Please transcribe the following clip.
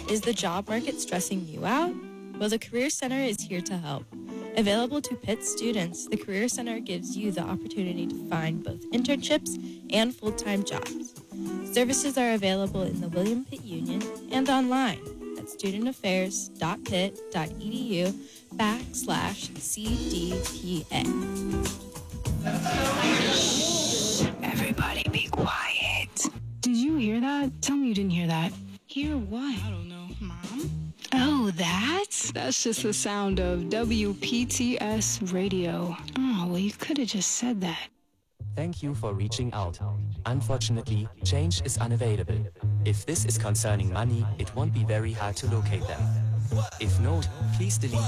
Is the job market stressing you out? Well, the Career Center is here to help. Available to Pitt students, the Career Center gives you the opportunity to find both internships and full-time jobs. Services are available in the William Pitt Union and online at studentaffairs.pitt.edu/CDPA. Everybody be quiet. Did you hear that? Tell me you didn't hear that. Hear what? I don't know. Mom? Oh, that's just the sound of WPTS radio. Oh, well, you could have just said that. Thank you for reaching out. Unfortunately, change is unavailable. If this is concerning money, it won't be very hard to locate them. If not, please delete